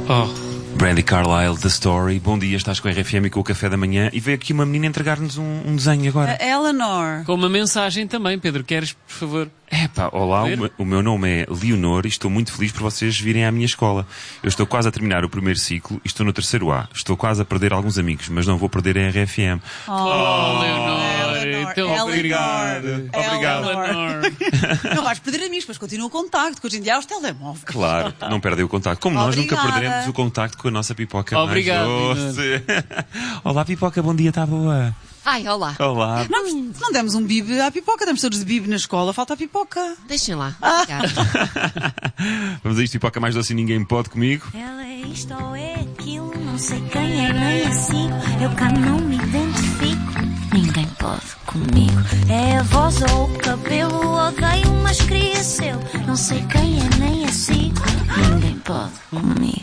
Brandy Carlile, The Story. Bom dia, estás com a RFM e com o café da manhã e veio aqui uma menina entregar-nos um desenho agora. A Eleanor. Com uma mensagem também, Pedro. Queres, por favor? Olá, o meu nome é Leonor e estou muito feliz por vocês virem à minha escola. Eu estou quase a terminar o primeiro ciclo e estou no terceiro A. Estou quase a perder alguns amigos, mas não vou perder a RFM. Leonor. Então, obrigado. Obrigado. Não vais perder amigos, mas continua o contacto, que hoje em dia há os telemóveis. Claro, não perdem o contacto. Como nós nunca perderemos o contacto com a nossa pipoca Obrigado, mais doce. Olá, pipoca, bom dia, está boa? Ai, olá. Olá. Não demos um bibe à pipoca, demos todos de bibe na escola, falta a pipoca. Deixem lá. Obrigada. Vamos a isto, pipoca mais doce e ninguém pode comigo. Ela é isto ou é aquilo, não sei quem é nem assim. Eu cá não me identifico, ninguém pode comigo. É a voz ou o cabelo, odeio, mas queria ser. Não sei quem é nem assim, ninguém pode comigo.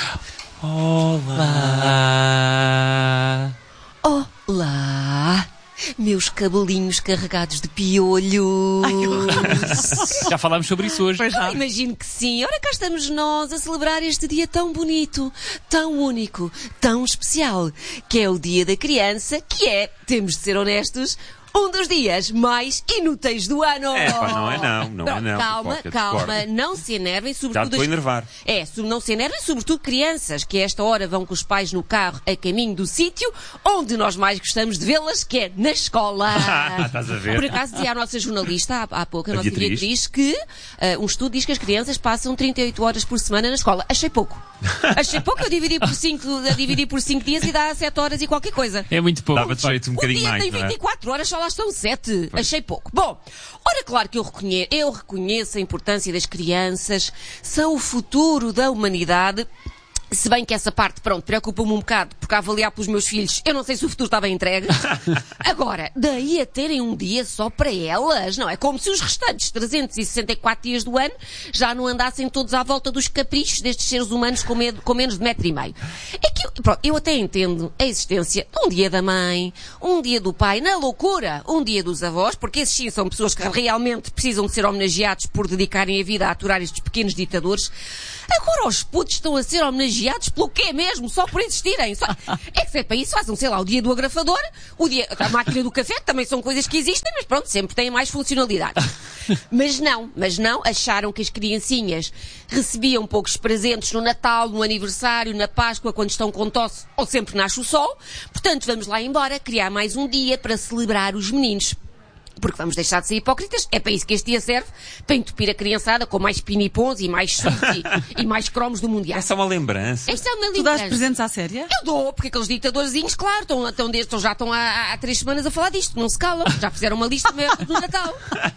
Olá. Olá, meus cabelinhos carregados de piolhos. Já falámos sobre isso hoje. Pois já. Imagino que sim. Ora, cá estamos nós a celebrar este dia tão bonito, tão único, tão especial, que é o Dia da Criança, que é, temos de ser honestos, um dos dias mais inúteis do ano. Não é não. Calma, Pipoca, calma, discordo. não se enervem, Já sobretudo... te vou enervar. Não se enervem, sobretudo crianças, que a esta hora vão com os pais no carro a caminho do sítio onde nós mais gostamos de vê-las, que é na escola. Estás a ver? Por acaso dizia a nossa jornalista há pouco, a nossa Beatriz. Beatriz, que um estudo diz que as crianças passam 38 horas por semana na escola. Achei pouco. Eu dividi por 5 dias e dá 7 horas e qualquer coisa. É muito pouco. Dava-te jeito um bocadinho O dia mais, tem não é? 24 horas, só lá estão 7. Achei pouco. Bom, ora, claro que eu reconheço a importância das crianças, são o futuro da humanidade. Se bem que essa parte, preocupa-me um bocado, porque a avaliar pelos meus filhos, eu não sei se o futuro está bem entregue. Agora, daí a terem um dia só para elas, não é? Como se os restantes 364 dias do ano já não andassem todos à volta dos caprichos destes seres humanos com menos de 1,5 metro. É que, eu até entendo a existência de um dia da mãe, um dia do pai, na loucura, um dia dos avós, porque esses sim são pessoas que realmente precisam de ser homenageados por dedicarem a vida a aturar estes pequenos ditadores. Agora os putos estão a ser homenageados pelo quê mesmo? Só por existirem. É que se é para isso, façam, sei lá, o dia do agrafador, a máquina do café, que também são coisas que existem, mas pronto, sempre têm mais funcionalidade. Mas não, acharam que as criancinhas recebiam poucos presentes no Natal, no aniversário, na Páscoa, quando estão com tosse, ou sempre nasce o sol. Portanto, vamos lá embora, criar mais um dia para celebrar os meninos. Porque vamos deixar de ser hipócritas, é para isso que este dia serve, para entupir a criançada com mais pinipons e mais sucos e mais cromos do Mundial. É só uma lembrança. Esta é uma Tu lembrança. dás presentes à séria? Eu dou, porque aqueles ditadorzinhos, claro, já estão há 3 semanas a falar disto, não se calam, já fizeram uma lista mesmo do Natal.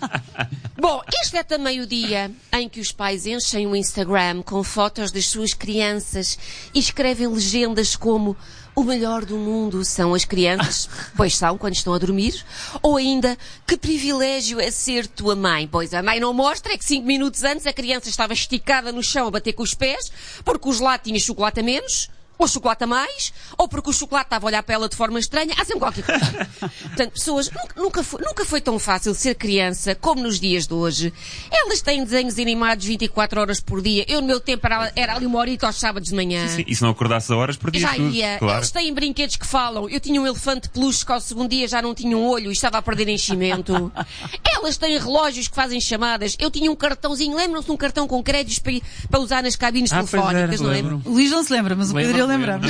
Bom, este é também o dia em que os pais enchem o Instagram com fotos das suas crianças e escrevem legendas como: o melhor do mundo são as crianças, pois são, quando estão a dormir. Ou ainda, que privilégio é ser tua mãe. Pois a mãe não mostra, é que 5 minutos antes a criança estava esticada no chão a bater com os pés, porque o gelado tinha chocolate a menos, ou chocolate a mais, ou porque o chocolate estava a olhar para ela de forma estranha. Há sempre qualquer coisa. Portanto, pessoas, nunca foi tão fácil ser criança como nos dias de hoje. Elas têm desenhos animados 24 horas por dia. Eu, no meu tempo, era ali 1 horita aos sábados de manhã. Sim, e se não acordasse a horas, perdias Já tudo. ia. Claro. Eles têm brinquedos que falam. Eu tinha um elefante peluche que ao segundo dia já não tinha um olho e estava a perder enchimento. Elas têm relógios que fazem chamadas. Eu tinha um cartãozinho, lembram-se de um cartão com créditos para usar nas cabines telefónicas, não lembro? O Luís não se lembra, mas o Pedro eu lembrava.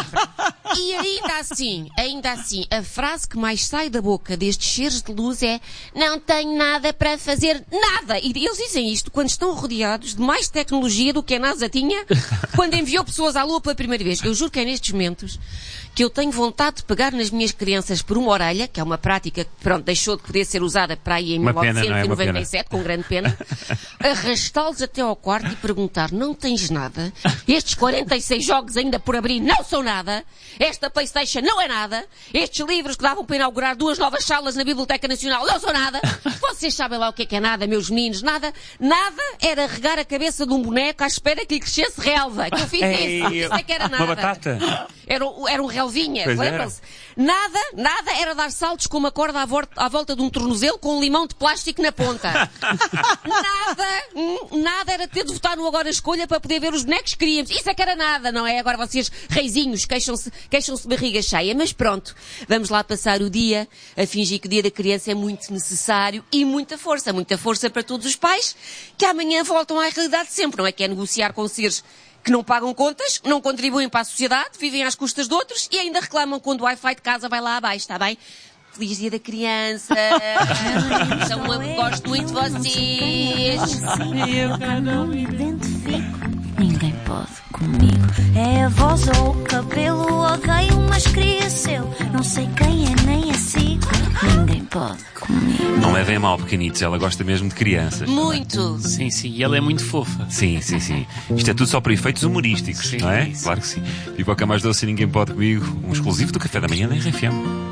E ainda assim, a frase que mais sai da boca destes seres de luz é: não tenho nada para fazer nada. E eles dizem isto quando estão rodeados de mais tecnologia do que a NASA tinha quando enviou pessoas à Lua pela primeira vez. Eu juro que é nestes momentos que eu tenho vontade de pegar nas minhas crianças por uma orelha, que é uma prática que, deixou de poder ser usada para aí em Uma pena, 1997, com grande pena, arrastá-los até ao quarto e perguntar: não tens nada? Estes 46 jogos ainda por abrir não são nada? Esta PlayStation não é nada. Estes livros que davam para inaugurar 2 novas salas na Biblioteca Nacional não são nada. Vocês sabem lá o que é nada, meus meninos? Nada era regar a cabeça de um boneco à espera que lhe crescesse relva. Que eu fiz isso é que era nada. Uma batata. Era um relvinha, Pois lembram-se? Nada era dar saltos com uma corda à volta de um tornozelo com um limão de plástico na ponta. Nada era ter de votar no Agora Escolha para poder ver os bonecos que queríamos. Isso é que era nada, não é? Agora vocês, reizinhos, queixam-se de barriga cheia. Mas pronto, vamos lá passar o dia a fingir que o Dia da Criança é muito necessário e muita força para todos os pais que amanhã voltam à realidade de sempre, não é? Que é negociar com seres que não pagam contas, não contribuem para a sociedade, vivem às custas de outros e ainda reclamam quando o Wi-Fi de casa vai lá abaixo, está bem? Feliz Dia da Criança! Gosto muito de vocês! Eu não me identifico. Ninguém pode comigo. É a voz ou o cabelo. Odeio, mas cria-se eu. Não sei quem é, nem a sigo. Ninguém pode comigo. Não levem a mal, pequenitos. Ela gosta mesmo de crianças. Muito! Sim, e ela é muito fofa. Sim. Isto é tudo só para efeitos humorísticos, Sim, não é? sim. Claro que sim. Pipoca mais doce e ninguém pode comigo. Um exclusivo do Café da Manhã da RFM.